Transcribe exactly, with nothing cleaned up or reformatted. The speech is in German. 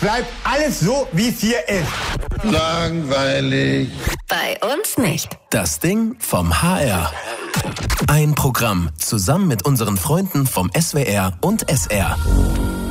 bleibt alles so, wie es hier ist. Langweilig. Bei uns nicht. Das Ding vom H R. Ein Programm zusammen mit unseren Freunden vom S W R und S R.